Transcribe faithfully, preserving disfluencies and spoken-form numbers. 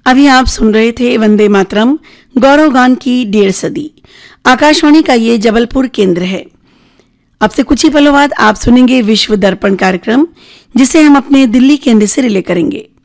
अभी आप सुन रहे थे वंदे मातरम गौरव गान की डेढ़ सदी। आकाशवाणी का ये जबलपुर केंद्र है। अब से कुछ ही पलों बाद आप सुनेंगे विश्व दर्पण कार्यक्रम, जिसे हम अपने दिल्ली केंद्र से रिले करेंगे।